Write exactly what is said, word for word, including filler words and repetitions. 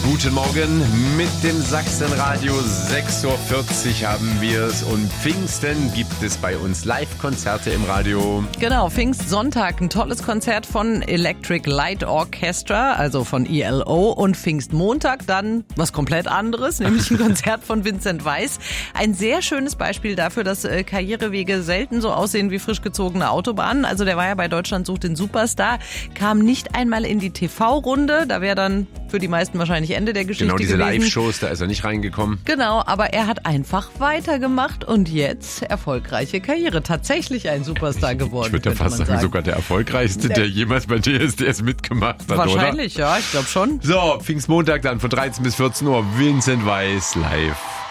Guten Morgen mit dem Sachsenradio. sechs Uhr vierzig haben wir es und Pfingsten gibt es bei uns Live-Konzerte im Radio. Genau, Pfingstsonntag, ein tolles Konzert von Electric Light Orchestra, also von E L O, und Pfingstmontag dann was komplett anderes, nämlich ein Konzert von Vincent Weiss. Ein sehr schönes Beispiel dafür, dass äh, Karrierewege selten so aussehen wie frisch gezogene Autobahnen. Also der war ja bei Deutschland sucht den Superstar, kam nicht einmal in die T V-Runde, da wäre dann für die meisten wahrscheinlich Ende der Geschichte Genau, diese gewesen. Live-Shows, da ist er nicht reingekommen. Genau, aber er hat einfach weitergemacht und jetzt erfolgreiche Karriere. Tatsächlich ein Superstar geworden. Ich würde ja fast sagen, sagen, sogar der erfolgreichste, der jemals bei D S D S mitgemacht hat, wahrscheinlich, oder? Ja, ich glaube schon. So, Pfingstmontag dann von dreizehn bis vierzehn Uhr, Vincent Weiss live.